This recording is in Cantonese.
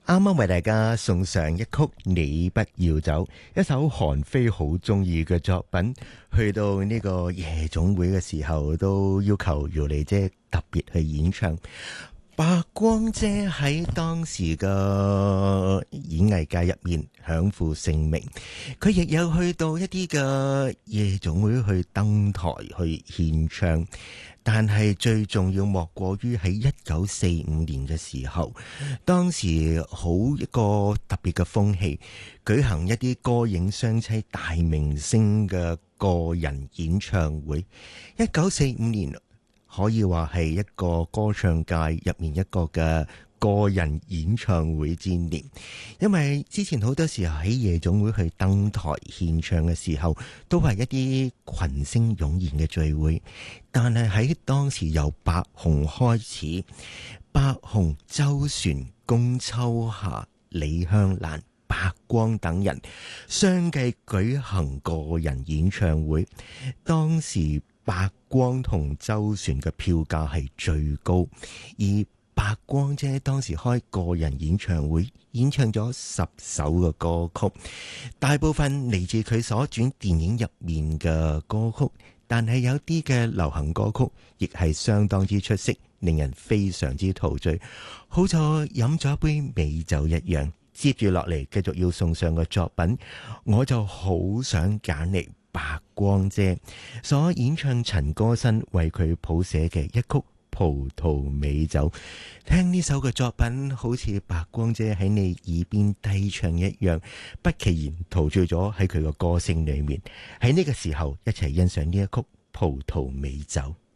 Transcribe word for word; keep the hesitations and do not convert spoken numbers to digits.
啱啱為大家送上一曲《你不要走》，一首韓非好中意嘅作品。去到呢個夜總會嘅時候，都要求姚莉姐特別去演唱。白光姐喺當時嘅演藝界入面享負盛名，佢亦有去到一啲嘅夜總會去登台去獻唱。但係最重要莫過於喺一九四五年嘅時候，當時好一個特別嘅風氣，舉行一啲歌影雙棲大明星嘅個人演唱會。一九四五年可以話係一個歌唱界入面一個嘅個人演唱會之年，因為之前好多時候喺夜總會去登台獻唱嘅時候，都係一啲群星湧現嘅聚會。但係喺當時由白虹開始，白虹、周璇、龔秋霞、李香蘭、白光等人相繼舉行個人演唱會。當時白光同周璇嘅票價係最高，而白光姐當時開個人演唱會，演唱咗十首嘅歌曲，大部分嚟自佢所轉電影入面嘅歌曲，但係有啲嘅流行歌曲亦係相當之出色，令人非常之陶醉，好似飲咗一杯美酒一樣。接住落嚟繼續要送上嘅作品，我就好想揀嚟白光姐所演唱陳歌辛為佢譜寫嘅一曲葡萄美酒。聽呢首嘅作品，好似白光姐喺你耳邊低唱一樣，不其然陶醉咗喺佢嘅歌聲裏面。喺呢個時候一齊欣賞呢一曲葡萄美酒。